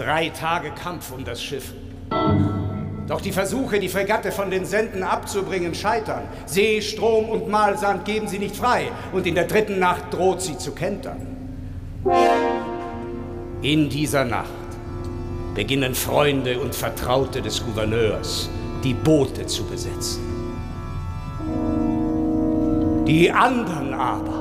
3 Tage Kampf um das Schiff. Doch die Versuche, die Fregatte von den Senden abzubringen, scheitern. See, Strom und Mahlsand geben sie nicht frei. Und in der 3. Nacht droht sie zu kentern. In dieser Nacht beginnen Freunde und Vertraute des Gouverneurs, die Boote zu besetzen. Die anderen aber